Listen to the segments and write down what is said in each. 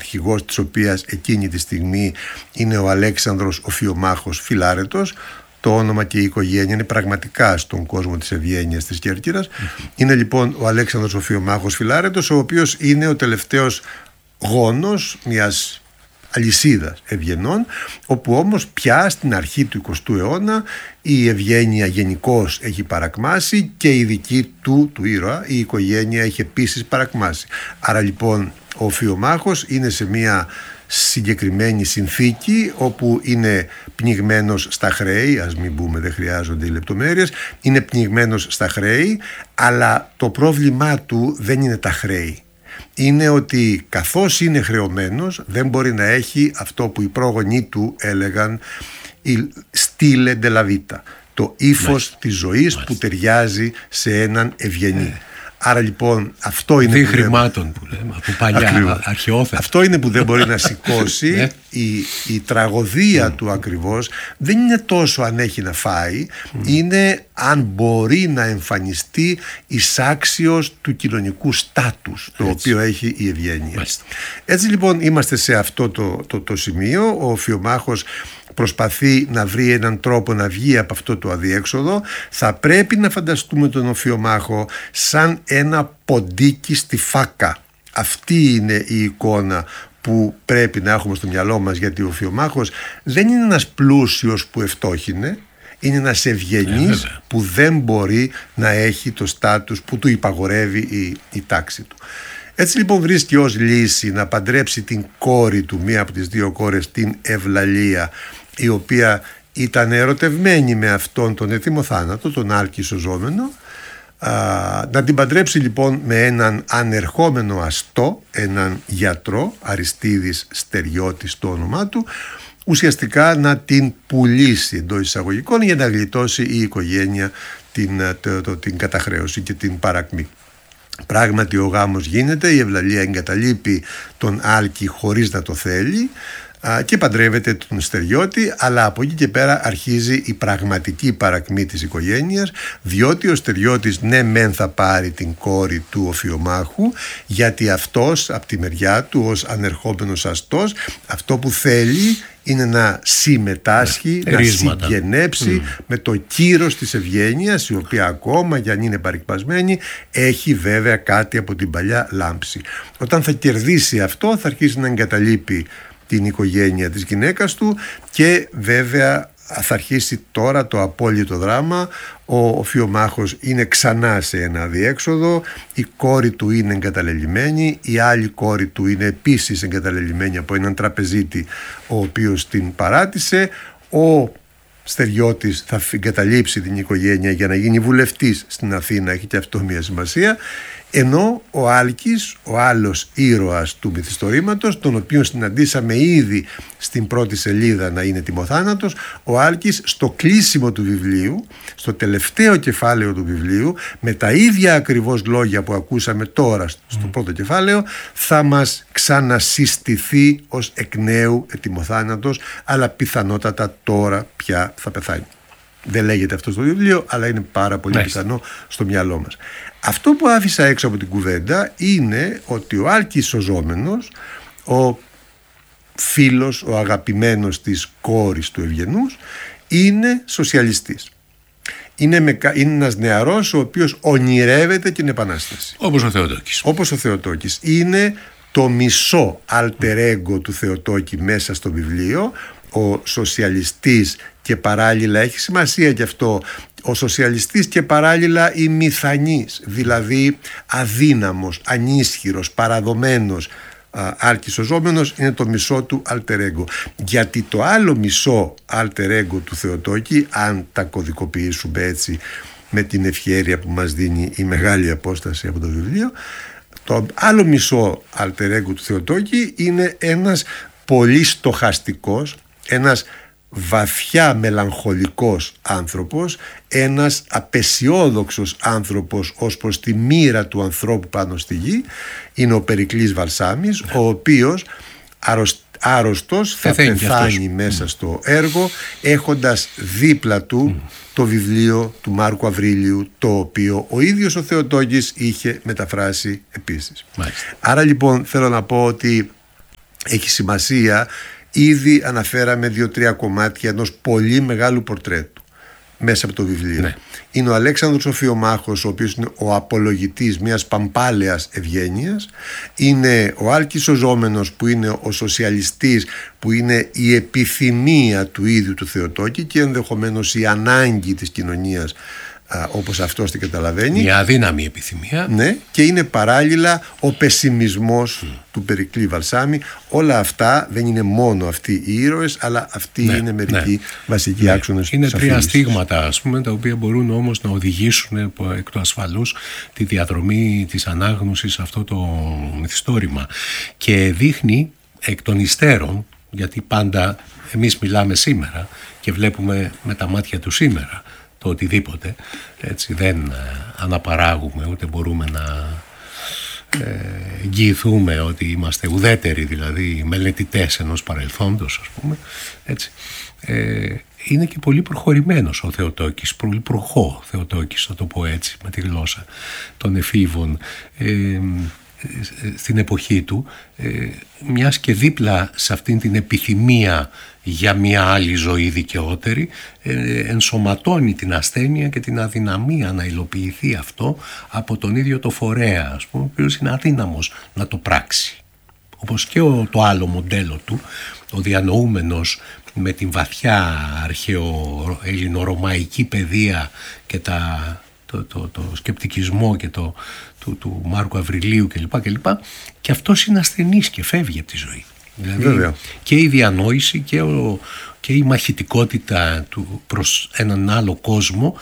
αρχηγός της οποίας εκείνη τη στιγμή είναι ο Αλέξανδρος ο Φιωμάχος Φιλάρετος. Το όνομα και η οικογένεια είναι πραγματικά στον κόσμο της Ευγένειας της Κέρκυρας. Είναι λοιπόν ο Αλέξανδρος ο Φιωμάχος Φιλάρετος, ο οποίος είναι ο τελευταίος γόνος μιας αλυσίδας ευγενών, όπου όμως πια στην αρχή του 20ου αιώνα η Ευγένεια γενικώς έχει παρακμάσει και η δική του ήρωα, η οικογένεια, έχει επίσης παρακμάσει. Άρα λοιπόν ο Φιωμάχος είναι σε μια συγκεκριμένη συνθήκη όπου είναι πνιγμένος στα χρέη, ας μην πούμε, δεν χρειάζονται οι λεπτομέρειες, είναι πνιγμένος στα χρέη, αλλά το πρόβλημά του δεν είναι τα χρέη. Είναι ότι καθώς είναι χρεωμένος δεν μπορεί να έχει αυτό που οι πρόγονοί του έλεγαν stile della vita, το ύφος της ζωής που ταιριάζει σε έναν ευγενή. Άρα λοιπόν αυτό είναι χρημάτων που λέμε από παλιά αρχαιόθετα. Αυτό είναι που δεν μπορεί να σηκώσει. Η τραγωδία του ακριβώς δεν είναι τόσο αν έχει να φάει, είναι αν μπορεί να εμφανιστεί εισάξιος του κοινωνικού στάτους το οποίο έχει η Ευγένεια. Έτσι λοιπόν είμαστε σε αυτό το σημείο. Ο Φιωμάχος προσπαθεί να βρει έναν τρόπο να βγει από αυτό το αδιέξοδο. Θα πρέπει να φανταστούμε τον Φιωμάχο σαν ένα ποντίκι στη φάκα. Αυτή είναι η εικόνα που πρέπει να έχουμε στο μυαλό μας, γιατί ο Φιωμάχος δεν είναι ένας πλούσιος που ευτόχινε, είναι ένας ευγενής που δεν μπορεί να έχει το στάτους που του υπαγορεύει η τάξη του. Έτσι λοιπόν βρίσκει ως λύση να παντρέψει την κόρη του, μία από τις δύο κόρες, την Ευλαλία, η οποία ήταν ερωτευμένη με αυτόν τον έτοιμο θάνατο, τον Άλκη σωζόμενο, να την παντρέψει λοιπόν με έναν ανερχόμενο αστό, έναν γιατρό, Αριστίδης Στεριώτης το όνομά του, ουσιαστικά να την πουλήσει εντός εισαγωγικών για να γλιτώσει η οικογένεια την καταχρέωση και την παρακμή. Πράγματι ο γάμος γίνεται, η Ευλαλία εγκαταλείπει τον Άλκη χωρίς να το θέλει και παντρεύεται τον Στεριώτη, αλλά από εκεί και πέρα αρχίζει η πραγματική παρακμή της οικογένειας, διότι ο Στεριώτης ναι μεν θα πάρει την κόρη του ο Φιωμάχου, γιατί αυτός από τη μεριά του ως ανερχόμενος αστός αυτό που θέλει είναι να συμμετάσχει, να συγγενέψει με το κύρος της Ευγένειας, η οποία ακόμα κι αν είναι παρικπασμένη έχει βέβαια κάτι από την παλιά λάμψη. Όταν θα κερδίσει αυτό θα αρχίσει να εγκαταλείπει την οικογένεια της γυναίκας του και βέβαια θα αρχίσει τώρα το απόλυτο δράμα. Ο Φιωμάχος είναι ξανά σε ένα αδιέξοδο, η κόρη του είναι εγκαταλελειμμένη, η άλλη κόρη του είναι επίσης εγκαταλελειμμένη από έναν τραπεζίτη ο οποίος την παράτησε. Ο Στεριώτης θα εγκαταλείψει την οικογένεια για να γίνει βουλευτής στην Αθήνα, έχει και αυτό μια σημασία, ενώ ο Άλκης, ο άλλος ήρωας του μυθιστορήματος, τον οποίο συναντήσαμε ήδη στην πρώτη σελίδα να είναι τιμοθάνατος, ο Άλκης στο κλείσιμο του βιβλίου, στο τελευταίο κεφάλαιο του βιβλίου, με τα ίδια ακριβώς λόγια που ακούσαμε τώρα στο πρώτο κεφάλαιο, θα μας ξανασυστηθεί ως εκ νέου ετοιμοθάνατος, αλλά πιθανότατα τώρα πια θα πεθάνει. Δεν λέγεται αυτό στο βιβλίο, αλλά είναι πάρα πολύ πιθανό στο μυαλό μας. Αυτό που άφησα έξω από την κουβέντα είναι ότι ο Άλκης σωζόμενος, ο φίλος, ο αγαπημένος της κόρης του Ευγενούς, είναι σοσιαλιστής. Είναι ένας νεαρός ο οποίος ονειρεύεται την Επανάσταση. Όπως ο Θεοτόκης. Είναι το μισό alter ego του Θεοτόκη μέσα στο βιβλίο, ο σοσιαλιστής και παράλληλα, έχει σημασία και αυτό, ο σοσιαλιστής και παράλληλα ημιθανής, δηλαδή αδύναμος, ανίσχυρος, παραδομένος Άλκης-σωζόμενος, είναι το μισό του alter ego. Γιατί το άλλο μισό alter ego του Θεοτόκη, αν τα κωδικοποιήσουμε έτσι με την ευχέρεια που μας δίνει η μεγάλη απόσταση από το βιβλίο, το άλλο μισό alter ego του Θεοτόκη είναι ένας πολύ στοχαστικός, ένας βαθιά μελαγχολικός άνθρωπος, ένας απεσιόδοξος άνθρωπος ως προς τη μοίρα του ανθρώπου πάνω στη γη. Είναι ο Περικλής Βαλσάμης, ο οποίος άρρωστος θα πεθάνει μέσα στο έργο, έχοντας δίπλα του το βιβλίο του Μάρκου Αβρίλιου, το οποίο ο ίδιος ο Θεοτόκης είχε μεταφράσει επίσης. Άρα λοιπόν θέλω να πω ότι έχει σημασία. Ήδη αναφέραμε 2-3 κομμάτια ενός πολύ μεγάλου πορτρέτου μέσα από το βιβλίο. Ναι. Είναι ο Αλέξανδρος ο Φιωμάχος, ο οποίος είναι ο απολογητής μιας παμπάλαιας ευγένειας. Είναι ο Άλκης ο Ζώμενος, που είναι ο σοσιαλιστής, που είναι η επιθυμία του ίδιου του Θεοτόκη και ενδεχομένως η ανάγκη της κοινωνίας, όπως αυτός την καταλαβαίνει. Μια αδύναμη επιθυμία. Ναι, και είναι παράλληλα ο πεσημισμός του Περικλή Βαλσάμι. Όλα αυτά δεν είναι μόνο αυτοί οι ήρωες, αλλά αυτοί είναι μερικοί βασικοί άξονες. Είναι τρία στίγματα, ας πούμε, τα οποία μπορούν όμως να οδηγήσουν εκ του ασφαλούς τη διαδρομή της ανάγνωσης σε αυτό το μυθιστόρημα. Και δείχνει εκ των υστέρων, γιατί πάντα εμείς μιλάμε σήμερα και βλέπουμε με τα μάτια του σήμερα το οτιδήποτε, έτσι, δεν αναπαράγουμε, ούτε μπορούμε να εγγυηθούμε ότι είμαστε ουδέτεροι, δηλαδή μελετητές ενός παρελθόντος, ας πούμε, έτσι. Είναι και πολύ προχωρημένος ο Θεοτόκης, πολύ προχώ Θεοτόκης, θα το πω έτσι, με τη γλώσσα των εφήβων στην εποχή του, μιας και δίπλα σε αυτήν την επιθυμία για μια άλλη ζωή δικαιότερη, ενσωματώνει την ασθένεια και την αδυναμία να υλοποιηθεί αυτό από τον ίδιο το φορέα, ας πούμε, ο οποίος είναι αδύναμος να το πράξει. Όπως και το άλλο μοντέλο του, ο διανοούμενος με την βαθιά αρχαιοελληνορωμαϊκή παιδεία και το σκεπτικισμό και του Μάρκου Αβριλίου κλπ. Και αυτός είναι ασθενής και φεύγει από τη ζωή. Δηλαδή και η διανόηση και η μαχητικότητα του προς έναν άλλο κόσμο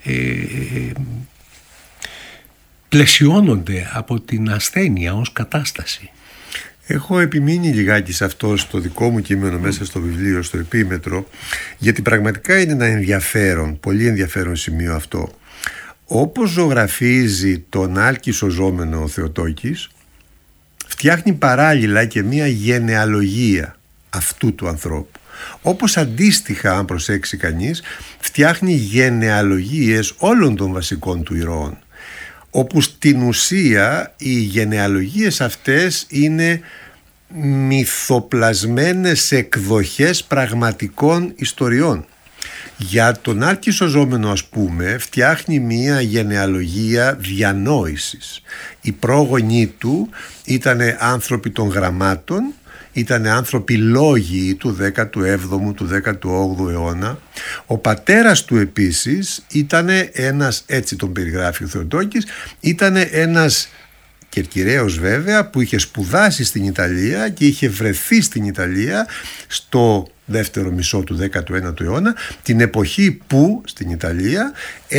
πλαισιώνονται από την ασθένεια ως κατάσταση. Έχω επιμείνει λιγάκι σε αυτό στο δικό μου κείμενο μέσα στο βιβλίο, στο επίμετρο, γιατί πραγματικά είναι ένα ενδιαφέρον, πολύ ενδιαφέρον σημείο αυτό. Όπως ζωγραφίζει τον Άλκη ο Ζώμενο ο Θεοτόκης, φτιάχνει παράλληλα και μία γενεαλογία αυτού του ανθρώπου. Όπως αντίστοιχα, αν προσέξει κανείς, φτιάχνει γενεαλογίες όλων των βασικών του ηρώων, όπου στην ουσία οι γενεαλογίες αυτές είναι μυθοπλασμένες εκδοχές πραγματικών ιστοριών. Για τον Άλκη Ζώμενο, ας πούμε, φτιάχνει μία γενεαλογία διανόησης. Οι πρόγονοί του ήταν άνθρωποι των γραμμάτων, ήταν άνθρωποι λόγοι του 17ου, του 18ου αιώνα. Ο πατέρας του επίσης ήταν ένας, έτσι τον περιγράφει ο Θεοτόκης, ήταν ένας Κερκυραίος βέβαια, που είχε σπουδάσει στην Ιταλία και είχε βρεθεί στην Ιταλία στο δεύτερο μισό του 19ου αιώνα, την εποχή που στην Ιταλία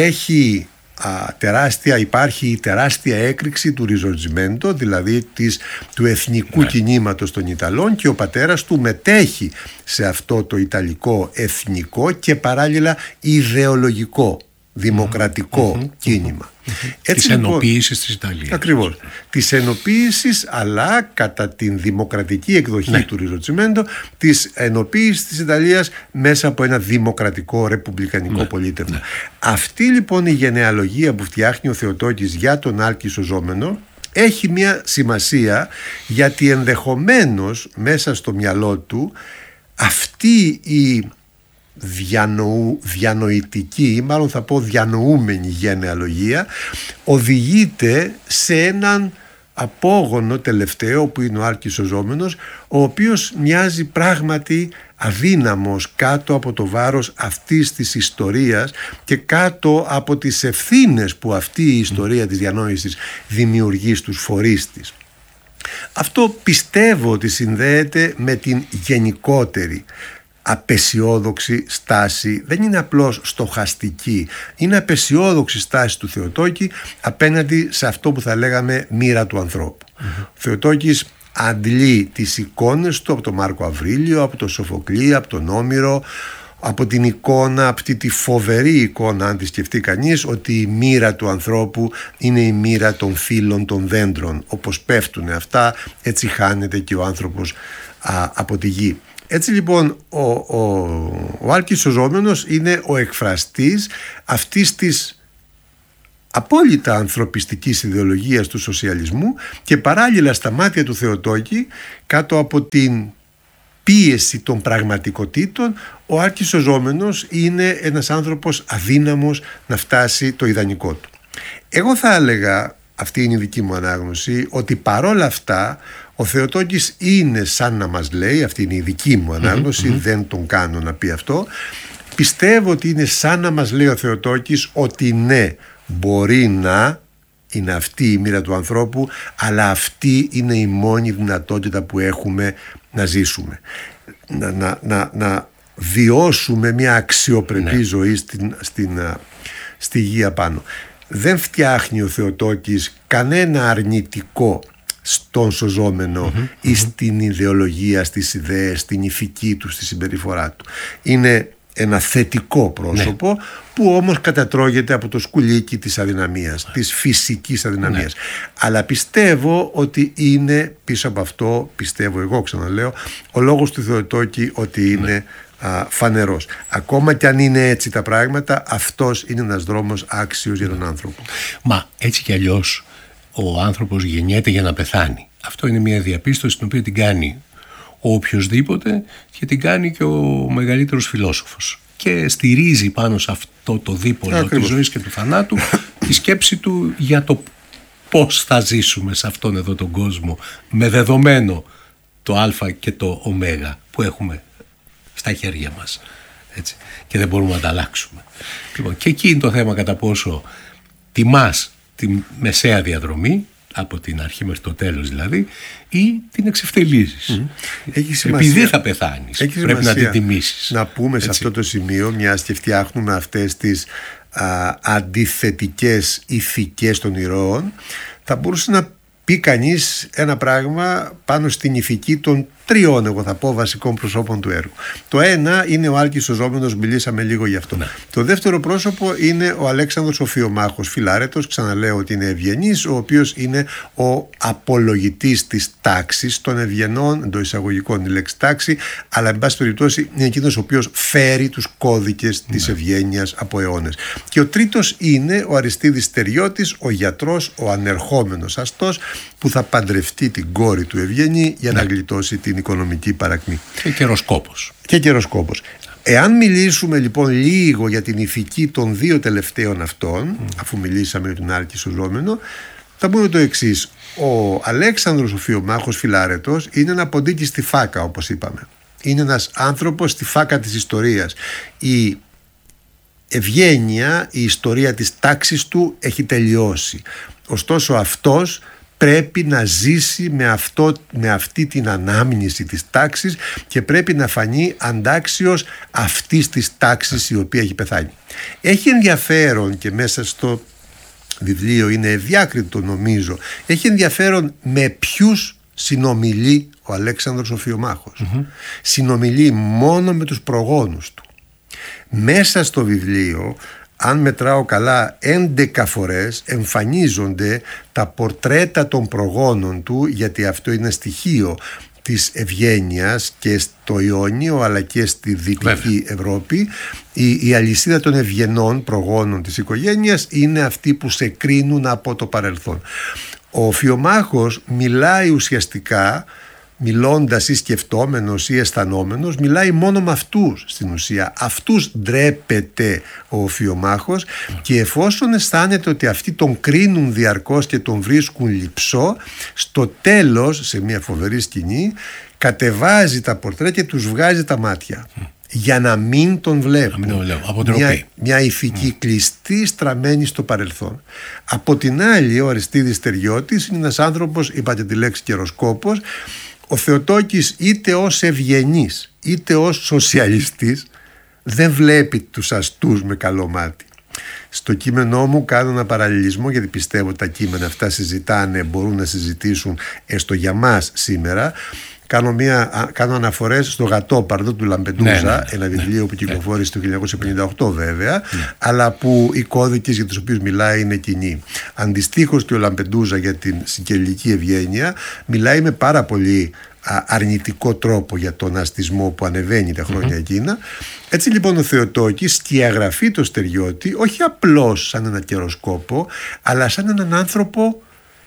υπάρχει η τεράστια έκρηξη του Ριζορτζιμέντο, δηλαδή του εθνικού κινήματος των Ιταλών, και ο πατέρας του μετέχει σε αυτό το ιταλικό εθνικό και παράλληλα ιδεολογικό δημοκρατικό κίνημα. Της ενοποίησης της Ιταλίας. Ακριβώς. Της ενοποίησης, αλλά κατά την δημοκρατική εκδοχή του Ριζορτζιμέντο, της ενοποίησης της Ιταλίας μέσα από ένα δημοκρατικό ρεπουμπλικανικό πολίτευμα. Αυτή λοιπόν η γενεαλογία που φτιάχνει ο Θεοτόκης για τον Άλκη Ζώμενο έχει μια σημασία, γιατί ενδεχομένως μέσα στο μυαλό του αυτή η διανοητική, ή μάλλον θα πω διανοούμενη γενεαλογία, οδηγείται σε έναν απόγονο τελευταίο που είναι ο Άλκης ο Ζώμενος, ο οποίος μοιάζει πράγματι αδύναμος κάτω από το βάρος αυτής της ιστορίας και κάτω από τις ευθύνες που αυτή η ιστορία της διανόησης δημιουργεί στους φορείς της. Αυτό πιστεύω ότι συνδέεται με την γενικότερη απεσιόδοξη στάση, δεν είναι απλώς στοχαστική, είναι απεσιόδοξη στάση του Θεοτόκη απέναντι σε αυτό που θα λέγαμε μοίρα του ανθρώπου. Ο Θεοτόκης αντλεί τις εικόνες του από τον Μάρκο Αβρίλιο, από τον Σοφοκλή, από τον Όμηρο, από την εικόνα, αυτή τη φοβερή εικόνα, αν τη σκεφτεί κανείς, ότι η μοίρα του ανθρώπου είναι η μοίρα των φύλων των δέντρων. Όπως πέφτουν αυτά, έτσι χάνεται και ο άνθρωπος από τη γη. Έτσι λοιπόν ο Άλκης ο Ζώμενος είναι ο εκφραστής αυτής της απόλυτα ανθρωπιστικής ιδεολογίας του σοσιαλισμού και παράλληλα στα μάτια του Θεοτόκη, κάτω από την πίεση των πραγματικοτήτων, ο Άλκης ο Ζώμενος είναι ένας άνθρωπος αδύναμος να φτάσει το ιδανικό του. Εγώ θα έλεγα, αυτή είναι η δική μου ανάγνωση, ότι παρόλα αυτά ο Θεοτόκης είναι σαν να μας λέει, αυτή είναι η δική μου ανάγνωση, δεν τον κάνω να πει αυτό, πιστεύω ότι είναι σαν να μας λέει ο Θεοτόκης ότι ναι, μπορεί να είναι αυτή η μοίρα του ανθρώπου, αλλά αυτή είναι η μόνη δυνατότητα που έχουμε να ζήσουμε, να βιώσουμε μια αξιοπρεπή ζωή στη γη απάνω. Δεν φτιάχνει ο Θεοτόκης κανένα αρνητικό στον σωζόμενο ή στην ιδεολογία, στις ιδέες, στην ηθική του, στη συμπεριφορά του. Είναι ένα θετικό πρόσωπο που όμως κατατρώγεται από το σκουλίκι της αδυναμίας, της φυσικής αδυναμίας. Αλλά πιστεύω ότι είναι πίσω από αυτό, πιστεύω εγώ, ξαναλέω, ο λόγος του Θεοτόκη ότι είναι φανερός. Ακόμα κι αν είναι έτσι τα πράγματα, αυτός είναι ένας δρόμος άξιος για τον άνθρωπο. Μα έτσι κι αλλιώς ο άνθρωπος γεννιέται για να πεθάνει. Αυτό είναι μια διαπίστωση την οποία την κάνει ο οποιοσδήποτε και την κάνει και ο μεγαλύτερος φιλόσοφος. Και στηρίζει πάνω σε αυτό το δίπολο της ζωής και του θανάτου τη σκέψη του για το πώς θα ζήσουμε σε αυτόν εδώ τον κόσμο με δεδομένο το α και το ω που έχουμε στα χέρια μας, έτσι, και δεν μπορούμε να τα αλλάξουμε. Λοιπόν, και εκεί είναι το θέμα κατά πόσο τιμάς τη μεσαία διαδρομή, από την αρχή μέχρι το τέλος δηλαδή, ή την εξευτελίζεις. Επειδή θα πεθάνεις, πρέπει να την τιμήσεις. Να πούμε σε αυτό το σημείο, μιας και φτιάχνουμε αυτές τις αντιθετικές ηθικές των ηρώων, θα μπορούσε να πει κανείς ένα πράγμα πάνω στην ηθική των τριών, εγώ θα πω, βασικών προσώπων του έργου. Το ένα είναι ο Άλκης ο Ζώμενος, μιλήσαμε λίγο γι' αυτό. Το δεύτερο πρόσωπο είναι ο Αλέξανδρος ο Φιωμάχος Φιλάρετος, ξαναλέω ότι είναι ευγενής, ο οποίος είναι ο απολογητής της τάξης των ευγενών, εντός εισαγωγικών η λέξη τάξη, αλλά εν πάση περιπτώσει είναι εκείνος ο οποίος φέρει τους κώδικες της ευγένειας από αιώνες. Και ο τρίτος είναι ο Αριστίδης Στεριώτης, ο γιατρός, ο ανερχόμενος αστός, που θα παντρευτεί την κόρη του Ευγενή για να γλιτώσει την οικονομική παρακμή. Και καιροσκόπος. Εάν μιλήσουμε λοιπόν λίγο για την ηθική των δύο τελευταίων αυτών, αφού μιλήσαμε για τον Άλκη στο Ζώμενο, θα πούμε το εξής. Ο Αλέξανδρος ο Φιωμάχος Φιλάρετος είναι ένα ποντίκι στη φάκα, όπως είπαμε. Είναι ένας άνθρωπος στη φάκα της ιστορίας. Η ευγένεια, η ιστορία της τάξης του έχει τελειώσει. Ωστόσο αυτός πρέπει να ζήσει με αυτή την ανάμνηση της τάξης και πρέπει να φανεί αντάξιος αυτής της τάξης η οποία έχει πεθάνει. Έχει ενδιαφέρον, και μέσα στο βιβλίο είναι ευδιάκριτο νομίζω, έχει ενδιαφέρον με ποιους συνομιλεί ο Αλέξανδρος ο Φιωμάχος. Συνομιλεί μόνο με τους προγόνους του. Μέσα στο βιβλίο, αν μετράω καλά, 11 φορές εμφανίζονται τα πορτρέτα των προγόνων του, γιατί αυτό είναι στοιχείο της ευγένειας και στο Ιόνιο αλλά και στη Δυτική Ευρώπη. Η αλυσίδα των ευγενών προγόνων της οικογένειας είναι αυτοί που σε κρίνουν από το παρελθόν. Ο Φιωμάχος μιλάει ουσιαστικά, μιλώντας ή σκεφτόμενος ή αισθανόμενος, μιλάει μόνο με αυτούς στην ουσία. Αυτούς ντρέπεται ο Φιωμάχος, και εφόσον αισθάνεται ότι αυτοί τον κρίνουν διαρκώς και τον βρίσκουν λειψό, στο τέλος, σε μια φοβερή σκηνή, κατεβάζει τα πορτρέτα και τους βγάζει τα μάτια για να μην τον βλέπουν. Μια ηθική κλειστή, στραμμένη στο παρελθόν. Από την άλλη, ο Αριστίδης Στεριώτης είναι ένας άνθρωπος, είπατε τη λέξη καιροσκόπος. Ο Θεοτόκης είτε ως ευγενής είτε ως σοσιαλιστής δεν βλέπει τους αστούς με καλό μάτι. Στο κείμενό μου κάνω ένα παραλληλισμό, γιατί πιστεύω ότι τα κείμενα αυτά μπορούν να συζητήσουν έστω για μας σήμερα. Κάνω αναφορές στο Γατόπαρδο του Λαμπεντούζα, ένα βιβλίο που κυκλοφόρησε το 1958 βέβαια, αλλά που οι κώδικες για τους οποίους μιλάει είναι κοινοί. Αντιστοίχως και ο Λαμπεντούζα για την σικελική ευγένεια μιλάει με πάρα πολύ αρνητικό τρόπο για τον αστισμό που ανεβαίνει τα χρόνια εκείνα. Έτσι λοιπόν ο Θεοτόκης σκιαγραφεί το Στεριώτη όχι απλώς σαν ένα καιροσκόπο, αλλά σαν έναν άνθρωπο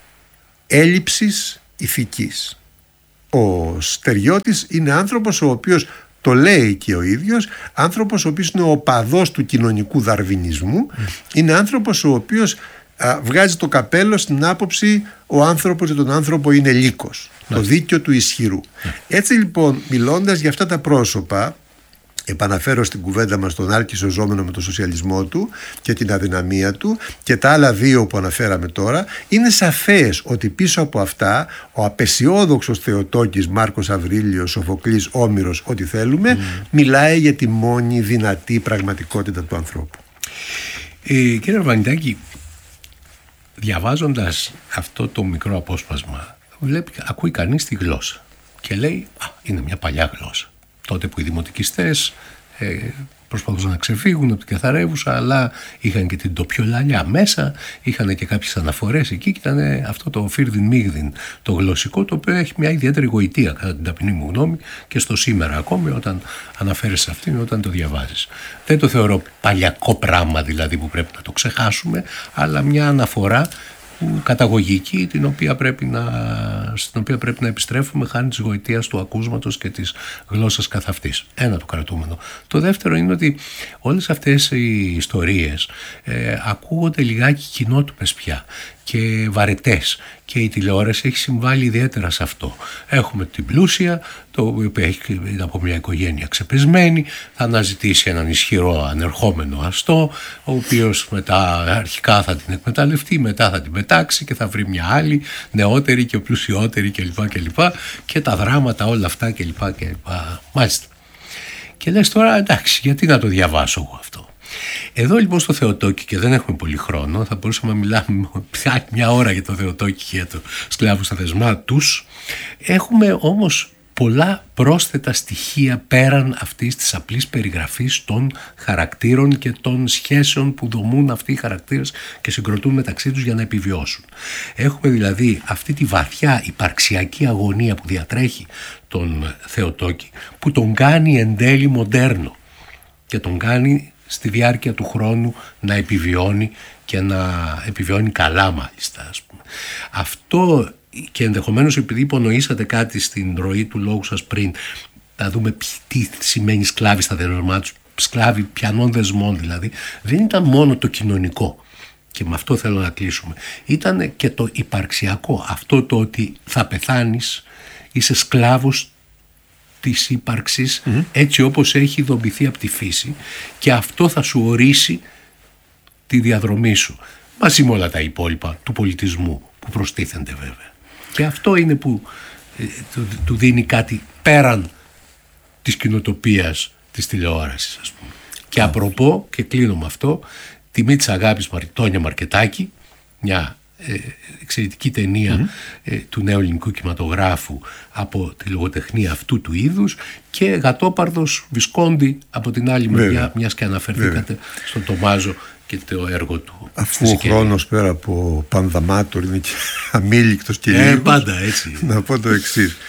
έλλειψης ηθικής. Ο Στεριώτης είναι άνθρωπος ο οποίος, το λέει και ο ίδιος, άνθρωπος ο οποίος είναι ο οπαδός του κοινωνικού δαρβινισμού, είναι άνθρωπος ο οποίος βγάζει το καπέλο στην άποψη ο άνθρωπος για τον άνθρωπο είναι λύκος, το δίκαιο του ισχυρού. Έτσι λοιπόν, μιλώντας για αυτά τα πρόσωπα, επαναφέρω στην κουβέντα μας τον Άλκη ζώμενο με τον σοσιαλισμό του και την αδυναμία του και τα άλλα δύο που αναφέραμε τώρα, είναι σαφές ότι πίσω από αυτά ο απεσιόδοξος Θεοτόκης, Μάρκος Αβρίλιος, Σοφοκλής, Όμηρος, ό,τι θέλουμε, μιλάει για τη μόνη δυνατή πραγματικότητα του ανθρώπου. Κύριε Αρβανιτάκη, διαβάζοντας αυτό το μικρό απόσπασμα, ακούει κανείς τη γλώσσα και λέει είναι μια παλιά γλώσσα. Τότε που οι δημοτικιστές προσπαθούσαν να ξεφύγουν από την καθαρεύουσα, αλλά είχαν και την τοπιολαλιά μέσα, είχαν και κάποιες αναφορές εκεί και ήταν αυτό το φίρδιν μίγδιν, το γλωσσικό, το οποίο έχει μια ιδιαίτερη γοητεία κατά την ταπεινή μου γνώμη και στο σήμερα ακόμη όταν αναφέρεις σε αυτήν, όταν το διαβάζεις. Δεν το θεωρώ παλιακό πράγμα δηλαδή που πρέπει να το ξεχάσουμε, αλλά μια αναφορά καταγωγική στην οποία πρέπει να επιστρέφουμε χάρη της γοητείας του ακούσματος και της γλώσσας καθ' αυτής. Ένα το κρατούμενο. Το δεύτερο είναι ότι όλες αυτές οι ιστορίες ακούγονται λιγάκι κοινότυπες πια και βαρετές και η τηλεόραση έχει συμβάλει ιδιαίτερα σε αυτό. Έχουμε την πλούσια, το οποίο είναι από μια οικογένεια ξεπεσμένη, θα αναζητήσει έναν ισχυρό ανερχόμενο αστό, ο οποίος μετά αρχικά θα την εκμεταλλευτεί, μετά θα την πετάξει και θα βρει μια άλλη νεότερη και πλουσιότερη κλπ. Και τα δράματα όλα αυτά κλπ. Μάλιστα. Και λες τώρα εντάξει, γιατί να το διαβάσω εγώ αυτό. Εδώ λοιπόν στο Θεοτόκη, και δεν έχουμε πολύ χρόνο, θα μπορούσαμε να μιλάμε πια μια ώρα για το Θεοτόκη και για το σκλάβου στα θεσμά τους. Έχουμε όμως πολλά πρόσθετα στοιχεία πέραν αυτής της απλής περιγραφής των χαρακτήρων και των σχέσεων που δομούν αυτοί οι χαρακτήρες και συγκροτούν μεταξύ τους για να επιβιώσουν. Έχουμε δηλαδή αυτή τη βαθιά υπαρξιακή αγωνία που διατρέχει τον Θεοτόκη, που τον κάνει εν τέλει μοντέρνο και τον κάνει στη διάρκεια του χρόνου να επιβιώνει και να επιβιώνει καλά μάλιστα, ας πούμε. Αυτό, και ενδεχομένως επειδή υπονοήσατε κάτι στην ροή του λόγου σας πριν, να δούμε τι σημαίνει σκλάβοι στα δεσμά τους, σκλάβοι πιανών δεσμών δηλαδή, δεν ήταν μόνο το κοινωνικό, και με αυτό θέλω να κλείσουμε, ήταν και το υπαρξιακό, αυτό το ότι θα πεθάνεις, είσαι σκλάβος της ύπαρξης έτσι όπως έχει δομηθεί από τη φύση, και αυτό θα σου ορίσει τη διαδρομή σου μαζί με όλα τα υπόλοιπα του πολιτισμού που προστίθενται βέβαια. Και αυτό είναι που του δίνει κάτι πέραν της κοινοτοπίας της τηλεόρασης, ας πούμε. Και απροπό, και κλείνω με αυτό, τιμή της αγάπης Τόνια Μαρκετάκη, μια εξαιρετική ταινία του νέου ελληνικού κινηματογράφου από τη λογοτεχνία αυτού του είδους, και Γατόπαρδος Βισκόντι από την άλλη μεριά, μιας και αναφερθήκατε στον Τομάζο και το έργο του. Αφού ο χρόνος πέρα από πανδαμάτορ είναι και αμήλικτος και λίγος, πάντα έτσι. Να πω το εξής.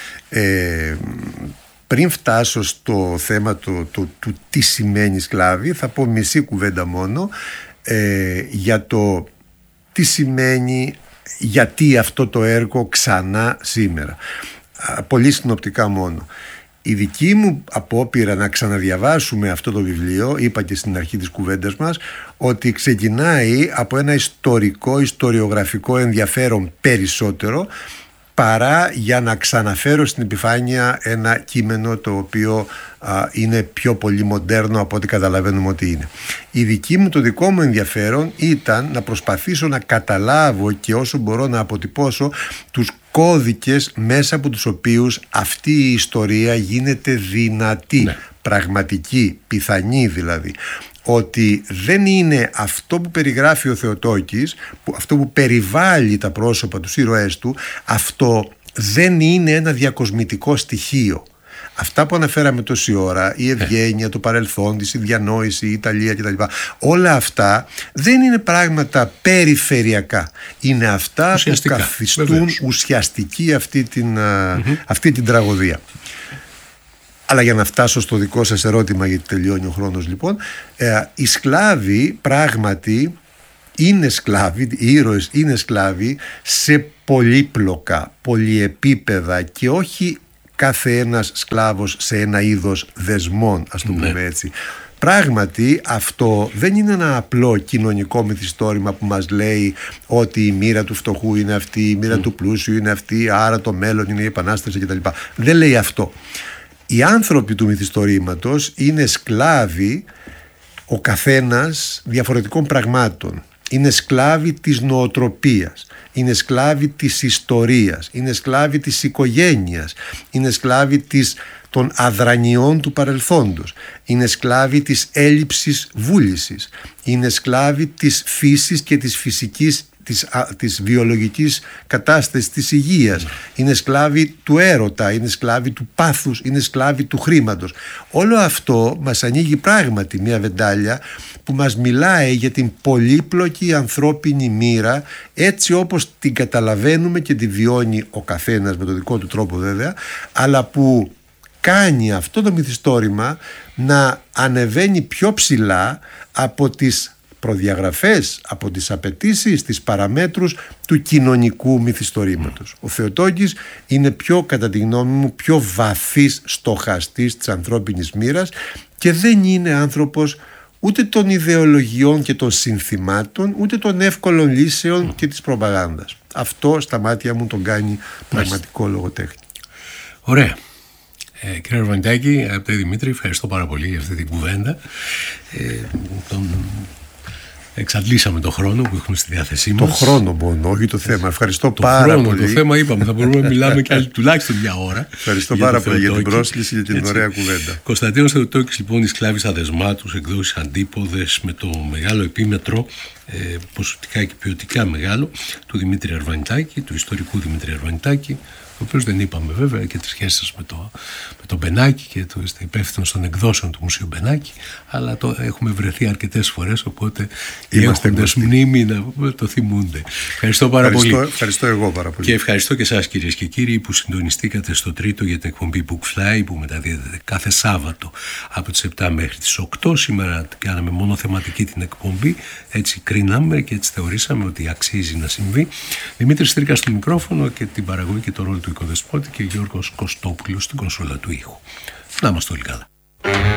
Πριν φτάσω στο θέμα του τι σημαίνει σκλάβη, θα πω μισή κουβέντα μόνο για το τι σημαίνει, γιατί αυτό το έργο ξανά σήμερα. Πολύ συνοπτικά μόνο. Η δική μου απόπειρα να ξαναδιαβάσουμε αυτό το βιβλίο, είπα και στην αρχή της κουβέντας μας, ότι ξεκινάει από ένα ιστοριογραφικό ενδιαφέρον περισσότερο, παρά για να ξαναφέρω στην επιφάνεια ένα κείμενο το οποίο είναι πιο πολύ μοντέρνο από ό,τι καταλαβαίνουμε ότι είναι. Το δικό μου ενδιαφέρον ήταν να προσπαθήσω να καταλάβω και όσο μπορώ να αποτυπώσω τους κώδικες μέσα από τους οποίους αυτή η ιστορία γίνεται δυνατή, πραγματική, πιθανή δηλαδή. Ότι δεν είναι αυτό που περιγράφει ο Θεοτόκης, αυτό που περιβάλλει τα πρόσωπα, τους ήρωές του, αυτό δεν είναι ένα διακοσμητικό στοιχείο. Αυτά που αναφέραμε τόση ώρα, η ευγένεια, το παρελθόν της, η διανόηση, η Ιταλία κτλ. Όλα αυτά δεν είναι πράγματα περιφερειακά. Είναι αυτά ουσιαστικά, που καθιστούν ουσιαστική αυτή την τραγωδία. Αλλά για να φτάσω στο δικό σας ερώτημα, γιατί τελειώνει ο χρόνος λοιπόν, οι σκλάβοι πράγματι είναι σκλάβοι, οι ήρωες είναι σκλάβοι σε πολύπλοκα, πολυεπίπεδα και όχι κάθε ένας σκλάβος σε ένα είδος δεσμών, ας το πούμε έτσι. Πράγματι αυτό δεν είναι ένα απλό κοινωνικό μυθιστόρημα που μας λέει ότι η μοίρα του φτωχού είναι αυτή, η μοίρα του πλούσιου είναι αυτή, άρα το μέλλον είναι η επανάσταση κτλ. Δεν λέει αυτό. Οι άνθρωποι του μυθιστορήματος είναι σκλάβοι ο καθένας διαφορετικών πραγμάτων. Είναι σκλάβοι της νοοτροπίας, είναι σκλάβοι της ιστορίας, είναι σκλάβοι της οικογένειας, είναι σκλάβοι των αδρανειών του παρελθόντος, είναι σκλάβοι της έλλειψης βούλησης, είναι σκλάβοι της φύσης και της φυσικής, της βιολογικής κατάστασης της υγείας, είναι σκλάβοι του έρωτα, είναι σκλάβοι του πάθους, είναι σκλάβοι του χρήματος. Όλο αυτό μας ανοίγει πράγματι μια βεντάλια που μας μιλάει για την πολύπλοκη ανθρώπινη μοίρα έτσι όπως την καταλαβαίνουμε και τη βιώνει ο καθένας με τον δικό του τρόπο βέβαια, αλλά που κάνει αυτό το μυθιστόρημα να ανεβαίνει πιο ψηλά από τις προδιαγραφές, από τις απαιτήσεις, τις παραμέτρους του κοινωνικού μυθιστορήματος. Ο Θεοτόκης είναι κατά τη γνώμη μου, πιο βαθύς στοχαστής της ανθρώπινης μοίρας και δεν είναι άνθρωπος ούτε των ιδεολογιών και των συνθημάτων, ούτε των εύκολων λύσεων και της προπαγάνδας. Αυτό στα μάτια μου τον κάνει πραγματικό λογοτέχνη. Ωραία. Κύριε Αρβανιτάκη, αγαπητέ Δημήτρη, ευχαριστώ πάρα πολύ για αυτή την κουβέντα. Εξαντλήσαμε το χρόνο που έχουμε στη διάθεσή μας. Το χρόνο μόνο, όχι το θέμα. Ευχαριστώ πάρα πολύ. Το θέμα είπαμε, θα μπορούμε να μιλάμε και τουλάχιστον μια ώρα. Ευχαριστώ πάρα πολύ για την πρόσκληση και την ωραία κουβέντα. Κωνσταντίνος Θεοτόκης, λοιπόν, οι σκλάβοι στα δεσμά τους, εκδόσεις αντίποδες, με το μεγάλο επίμετρο, ποσοτικά και ποιοτικά μεγάλο, του Δημήτρη Αρβανιτάκη, του ιστορικού Δημήτρη Αρβανιτάκη, ο οποίος δεν είπαμε βέβαια και τις σχέσεις σας με το Μπενάκη και το είστε υπεύθυνος των εκδόσεων του Μουσείου Μπενάκη, αλλά το έχουμε βρεθεί αρκετές φορές, οπότε οι έχοντες μνήμη να το θυμούνται. Ευχαριστώ πάρα πολύ. Ευχαριστώ εγώ πάρα πολύ. Και ευχαριστώ και εσάς, κυρίες και κύριοι, που συντονιστήκατε στο τρίτο για την εκπομπή Bookfly, που μεταδίδεται κάθε Σάββατο από τις 7 μέχρι τις 8. Σήμερα κάναμε μόνο θεματική την εκπομπή, έτσι κρίναμε και έτσι θεωρήσαμε ότι αξίζει να συμβεί. Δημήτρης Στρίκας στο μικρόφωνο και την παραγωγή και το ρόλο του οικοδεσπότη και Γιώργος Κωστόπουλος στην κονσόλα του ήχου. Να είμαστε όλοι καλά.